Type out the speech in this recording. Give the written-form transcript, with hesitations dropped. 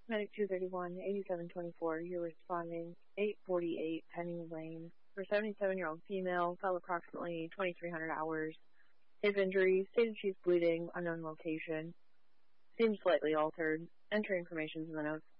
Medic 231, 8724, you're responding 848 Penny Lane. For 77-year-old female, fell approximately 2,300 hours. Hip injury, stated she's bleeding, unknown location. Seems slightly altered. Entry information's in the notes.